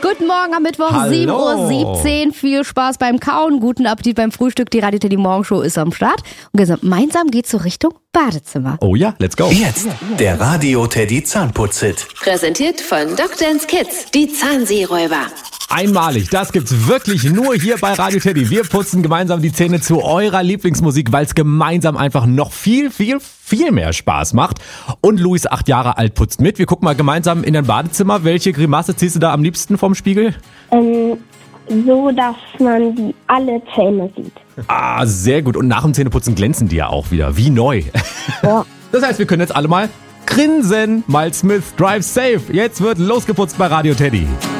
Guten Morgen am Mittwoch, 7:17 Uhr. Viel Spaß beim Kauen, guten Appetit beim Frühstück. Die Radio Teddy Morgenshow ist am Start. Und gemeinsam geht's so Richtung Badezimmer. Oh ja, let's go. Jetzt der Radio Teddy Zahnputz-Hit. Präsentiert von Dr. Kids, die Zahnseeräuber. Einmalig, das gibt's wirklich nur hier bei Radio Teddy. Wir putzen gemeinsam die Zähne zu eurer Lieblingsmusik, weil es gemeinsam einfach noch viel mehr Spaß macht. Und Luis, 8 Jahre alt, putzt mit. Wir gucken mal gemeinsam in dein Badezimmer. Welche Grimasse ziehst du da am liebsten vom Spiegel? So, dass man alle Zähne sieht. Ah, sehr gut. Und nach dem Zähneputzen glänzen die ja auch wieder, wie neu. Ja. Das heißt, wir können jetzt alle mal grinsen. Miles Smith, Drive Safe. Jetzt wird losgeputzt bei Radio Teddy.